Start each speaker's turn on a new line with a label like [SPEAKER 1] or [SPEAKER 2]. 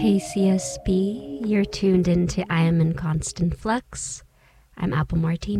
[SPEAKER 1] Hey CSB, you're tuned into I Am in Constant Flux. I'm Apple Martin.